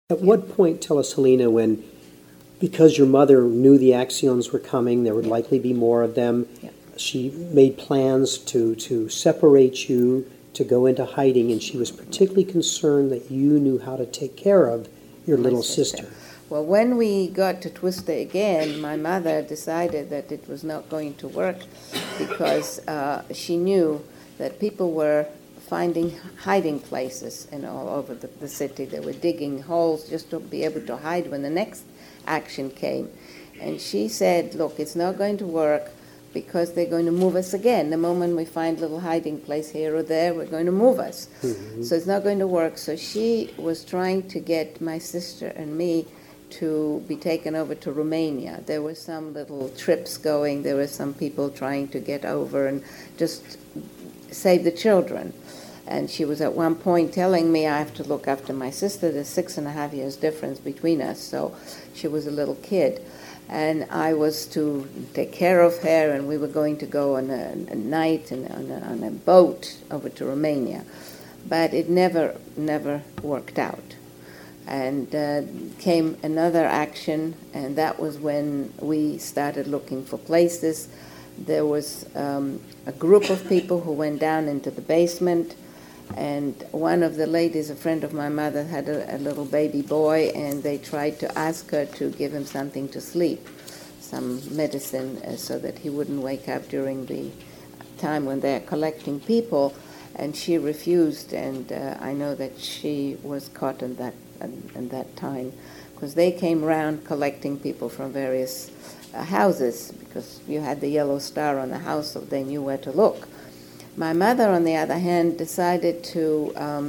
At what point, tell us, Helena, when, because your mother knew the Axioms were coming, there would likely be more of them, she made plans to separate you, to go into hiding, and she was particularly concerned that you knew how to take care of your little sister. Well, when we got to Twister again, my mother decided that it was not going to work because she knew that people were finding hiding places all over the city. They were digging holes just to be able to hide when the next action came. And she said, look, it's not going to work because they're going to move us again. The moment we find a little hiding place here or there, we're going to move us. Mm-hmm. So it's not going to work. So she was trying to get my sister and me to be taken over to Romania. There were some little trips going. There were some people trying to get over and just save the children. And she was at one point telling me I have to look after my sister. There's 6.5 years difference between us, so she was a little kid. And I was to take care of her, and we were going to go on a night and on a boat over to Romania. But it never worked out. And came another action, and that was when we started looking for places. There was a group of people who went down into the basement, and one of the ladies, a friend of my mother, had a little baby boy, and they tried to ask her to give him something to sleep, some medicine, so that he wouldn't wake up during the time when they're collecting people, and she refused, and I know that she was caught in that time, because they came around collecting people from various houses, because you had the yellow star on the house, so they knew where to look. My mother, on the other hand, decided to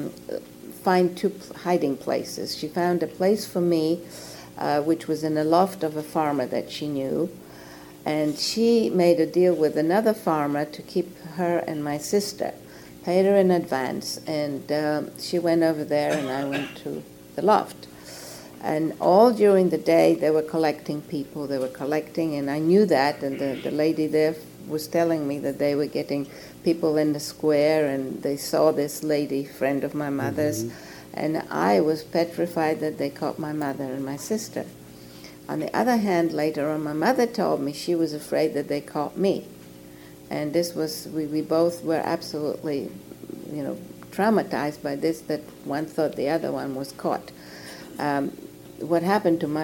find two hiding places. She found a place for me, which was in a loft of a farmer that she knew, and she made a deal with another farmer to keep her and my sister, paid her in advance, and she went over there and I went to the loft. And all during the day they were collecting people, and I knew that, and the lady there was telling me that they were getting people in the square, and they saw this lady, friend of my mother's, and I was petrified that they caught my mother and my sister. On the other hand, later on, my mother told me she was afraid that they caught me. And this was, we both were absolutely, traumatized by this, that one thought the other one was caught. What happened to my